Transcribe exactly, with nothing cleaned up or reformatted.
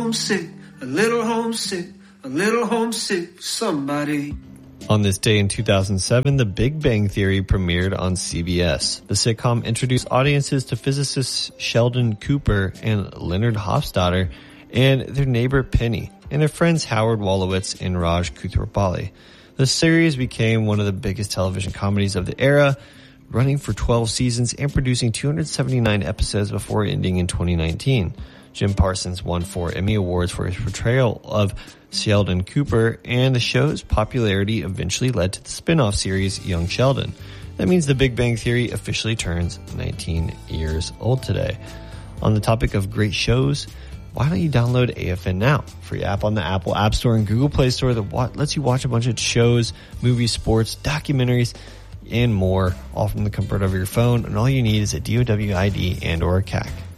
homesick, a little homesick, a little homesick for somebody. On this day in two thousand seven, The Big Bang Theory premiered on C B S. The sitcom introduced audiences to physicists Sheldon Cooper and Leonard Hofstadter and their neighbor Penny and their friends Howard Wolowitz and Raj Koothrappali. The series became one of the biggest television comedies of the era, running for twelve seasons and producing two hundred seventy-nine episodes before ending in twenty nineteen. Jim Parsons won four Emmy Awards for his portrayal of Sheldon Cooper, and the show's popularity eventually led to the spin-off series Young Sheldon. That means The Big Bang Theory officially turns nineteen years old today. On the topic of great shows, why don't you download A F N Now? Free app on the Apple App Store and Google Play Store that lets you watch a bunch of shows, movies, sports, documentaries, and more, all from the comfort of your phone. And all you need is a D O W I D and or a C A C.